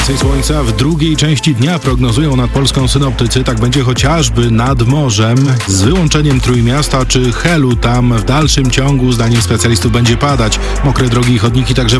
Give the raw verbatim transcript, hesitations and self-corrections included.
Więcej słońca w drugiej części dnia prognozują nad Polską synoptycy. Tak będzie chociażby nad morzem, z wyłączeniem Trójmiasta czy Helu. Tam w dalszym ciągu, zdaniem specjalistów, będzie padać. Mokre drogi i chodniki także